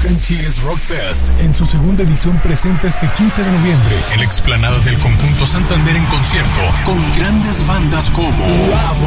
Sánchez Rock Fest en su segunda edición presenta este 15 de noviembre en la explanada del Conjunto Santander en concierto con grandes bandas como La